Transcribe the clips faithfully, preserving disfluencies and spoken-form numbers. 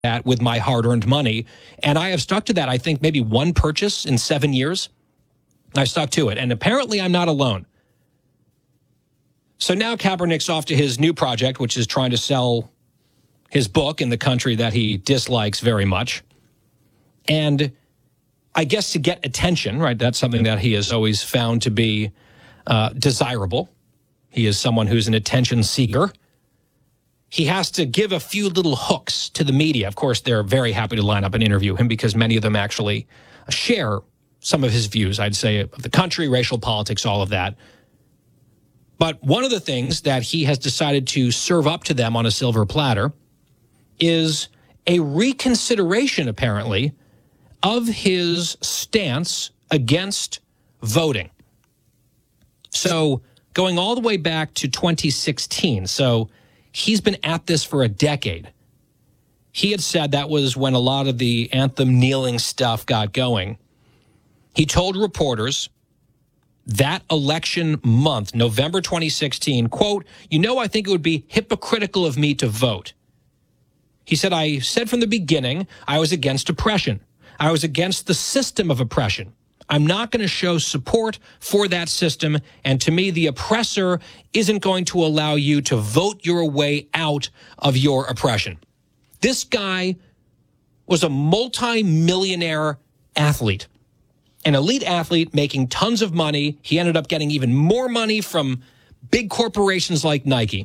that with my hard-earned money. And I have stuck to that. I think maybe one purchase in seven years. I've stuck to it. And apparently I'm not alone. So now Kaepernick's off to his new project, which is trying to sell his book in the country that he dislikes very much. And I guess to get attention, right, that's something that he has always found to be uh, desirable. He is someone who's an attention seeker. He has to give a few little hooks to the media. Of course, they're very happy to line up and interview him because many of them actually share some of his views, I'd say, of the country, racial politics, all of that. But one of the things that he has decided to serve up to them on a silver platter is a reconsideration, apparently, of his stance against voting. So going all the way back to twenty sixteen, so he's been at this for a decade. He had said that was when a lot of the anthem kneeling stuff got going. He told reporters that election month, November twenty sixteen, quote, "You know, I think it would be hypocritical of me to vote." He said, "I said from the beginning I was against oppression. I was against the system of oppression. I'm not going to show support for that system. And to me, the oppressor isn't going to allow you to vote your way out of your oppression." This guy was a multi-millionaire athlete, an elite athlete making tons of money. He ended up getting even more money from big corporations like Nike.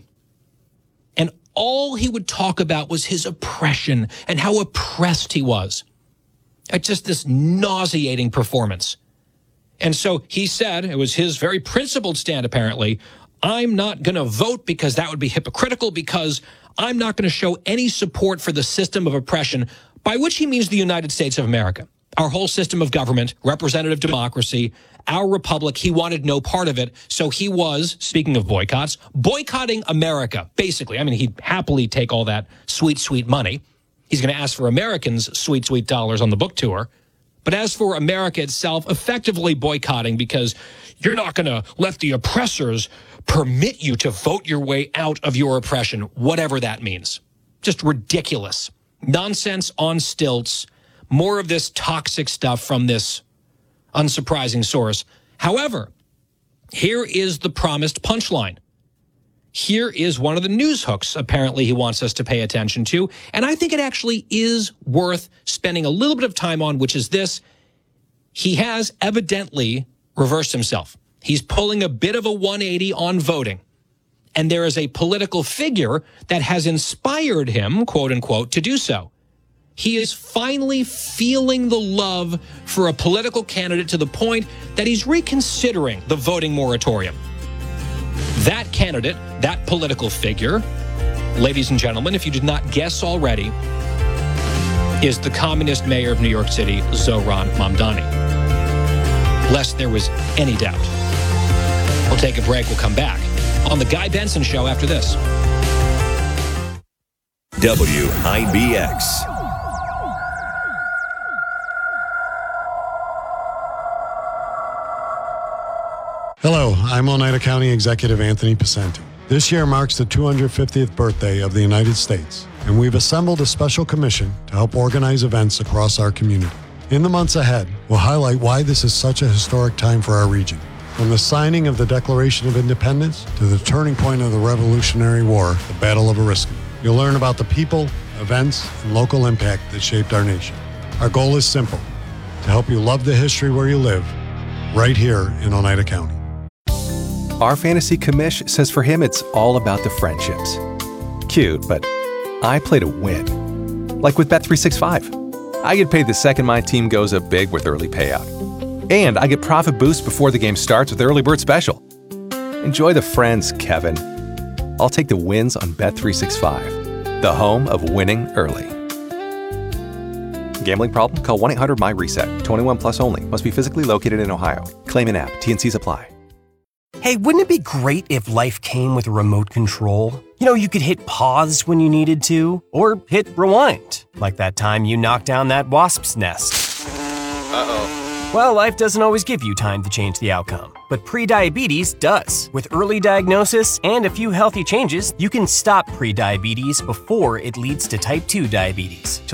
And all he would talk about was his oppression and how oppressed he was. It's just this nauseating performance. And so he said, it was his very principled stand apparently, I'm not going to vote because that would be hypocritical, because I'm not going to show any support for the system of oppression, by which he means the United States of America. Our whole system of government, representative democracy, our republic, he wanted no part of it. So he was, speaking of boycotts, boycotting America, basically. I mean, he'd happily take all that sweet, sweet money. He's going to ask for Americans' sweet, sweet dollars on the book tour. But as for America itself, effectively boycotting, because you're not going to let the oppressors permit you to vote your way out of your oppression, whatever that means. Just ridiculous. Nonsense on stilts. More of this toxic stuff from this unsurprising source. However, here is the promised punchline. Here is one of the news hooks apparently he wants us to pay attention to, and I think it actually is worth spending a little bit of time on, which is this. He has evidently reversed himself. He's pulling a bit of a one eighty on voting, and there is a political figure that has inspired him, quote unquote, to do so. He is finally feeling the love for a political candidate to the point that he's reconsidering the voting moratorium. That candidate, that political figure, ladies and gentlemen, if you did not guess already, is the communist mayor of New York City, Zohran Mamdani. Lest there was any doubt. We'll take a break. We'll come back on The Guy Benson Show after this. W I B X. Hello, I'm Oneida County Executive Anthony Picente. This year marks the two hundred fiftieth birthday of the United States, and we've assembled a special commission to help organize events across our community. In the months ahead, we'll highlight why this is such a historic time for our region. From the signing of the Declaration of Independence to the turning point of the Revolutionary War, the Battle of Oriskany. You'll learn about the people, events, and local impact that shaped our nation. Our goal is simple, to help you love the history where you live, right here in Oneida County. Our fantasy commish says for him it's all about the friendships. Cute, but I play to win. Like with Bet three sixty-five. I get paid the second my team goes up big with early payout. And I get profit boost before the game starts with Early Bird Special. Enjoy the friends, Kevin. I'll take the wins on Bet three sixty-five, the home of winning early. Gambling problem? Call one eight hundred M Y reset. twenty-one plus only. Must be physically located in Ohio. Claim in app. T N Cs apply. Hey, wouldn't it be great if life came with a remote control? You know, you could hit pause when you needed to, or hit rewind, like that time you knocked down that wasp's nest. Uh-oh. Well, life doesn't always give you time to change the outcome, but prediabetes does. With early diagnosis and a few healthy changes, you can stop prediabetes before it leads to type two diabetes.